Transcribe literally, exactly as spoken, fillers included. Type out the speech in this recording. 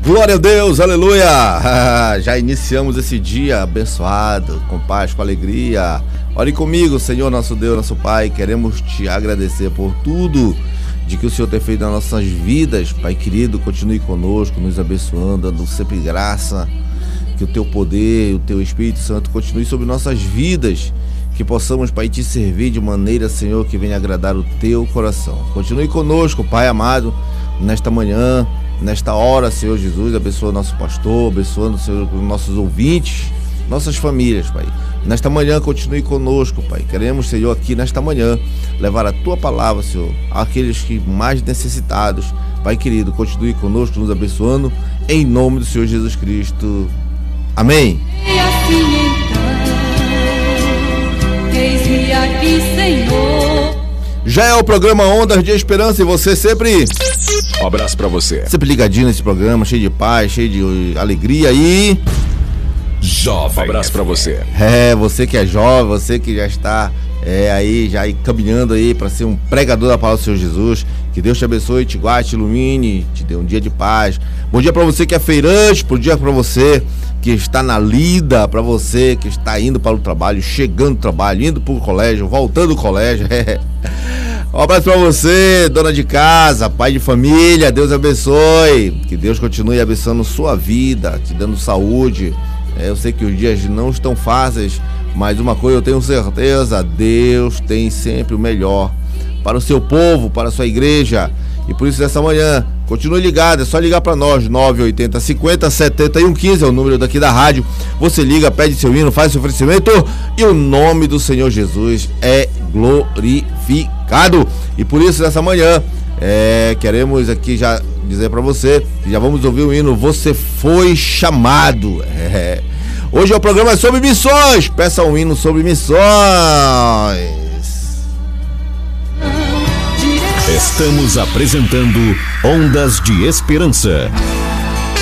Glória a Deus, aleluia! Já iniciamos esse dia abençoado, com paz, com alegria. Ore comigo, Senhor, nosso Deus, nosso Pai. Queremos te agradecer por tudo de que o Senhor tem feito nas nossas vidas. Pai querido, continue conosco, nos abençoando, dando sempre graça. Que o teu poder, o teu Espírito Santo continue sobre nossas vidas. Que possamos, Pai, te servir de maneira, Senhor, que venha agradar o teu coração. Continue conosco, Pai amado, nesta manhã, nesta hora, Senhor Jesus. Abençoa nosso pastor, abençoando, Senhor, nossos ouvintes, nossas famílias, Pai. Nesta manhã, continue conosco, Pai. Queremos, Senhor, aqui nesta manhã, levar a tua palavra, Senhor, àqueles que mais necessitados. Pai querido, continue conosco, nos abençoando, em nome do Senhor Jesus Cristo. Amém. E assim então, eis-me aqui, Senhor. Já é o programa Ondas de Esperança e você sempre... Um abraço pra você. Sempre ligadinho nesse programa, cheio de paz, cheio de alegria e... Jovem. Um abraço pra você. É, você que é jovem, você que já está é, aí, já aí, caminhando aí para ser um pregador da palavra do Senhor Jesus. Que Deus te abençoe, te guarde, te ilumine, te dê um dia de paz. Bom dia para você que é feirante, bom dia para você que está na lida, para você que está indo para o trabalho, chegando do trabalho, indo para o colégio, voltando do colégio. É. Um abraço para você, dona de casa, pai de família, Deus abençoe. Que Deus continue abençoando sua vida, te dando saúde. É, eu sei que os dias não estão fáceis, mas uma coisa eu tenho certeza, Deus tem sempre o melhor para o seu povo, para a sua igreja. E por isso nessa manhã, continue ligado, é só ligar para nós, nove oito zero cinco zero sete um um cinco, é o número daqui da rádio. Você liga, pede seu hino, faz seu oferecimento e o nome do Senhor Jesus é glorificado. E por isso nessa manhã, é, queremos aqui já dizer para você que já vamos ouvir o hino Você Foi Chamado. É. Hoje é o programa sobre missões. Peça um hino sobre missões. Estamos apresentando Ondas de Esperança.